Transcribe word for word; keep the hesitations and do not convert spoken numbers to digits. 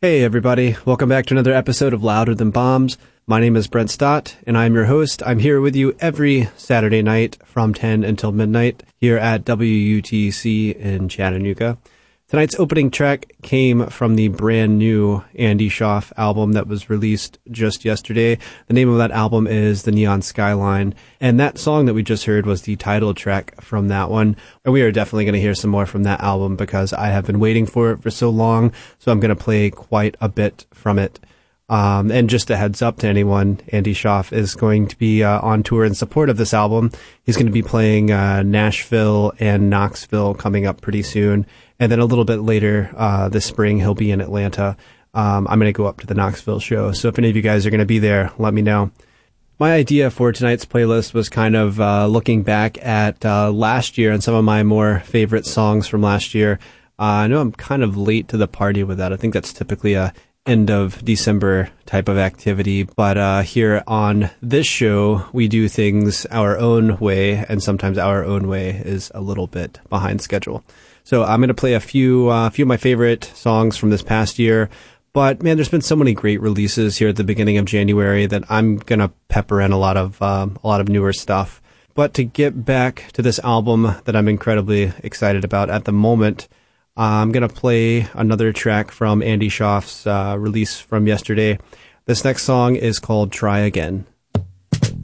Hey everybody, welcome back to another episode of Louder Than Bombs. My name is Brent Stott, and I'm your host. I'm here with you every Saturday night from ten until midnight here at W U T C in Chattanooga. Tonight's opening track came from the brand new Andy Schaaf album that was released just yesterday. The name of that album is The Neon Skyline, and that song that we just heard was the title track from that one. And we are definitely going to hear some more from that album because I have been waiting for it for so long, so I'm going to play quite a bit from it. Um, and just a heads up to anyone, Andy Schaaf is going to be uh, on tour in support of this album. He's going to be playing uh, Nashville and Knoxville coming up pretty soon. And then a little bit later uh, this spring, he'll be in Atlanta. Um, I'm going to go up to the Knoxville show. So if any of you guys are going to be there, let me know. My idea for tonight's playlist was kind of uh, looking back at uh, last year and some of my more favorite songs from last year. Uh, I know I'm kind of late to the party with that. I think that's typically a end of December type of activity, but uh here on this show we do things our own way, and sometimes our own way is a little bit behind schedule. So I'm going to play a few uh, few of my favorite songs from this past year, but man, there's been so many great releases here at the beginning of January that I'm going to pepper in a lot of um, a lot of newer stuff. But to get back to this album that I'm incredibly excited about at the moment, I'm going to play another track from Andy Schaaf's uh, release from yesterday. This next song is called Try Again.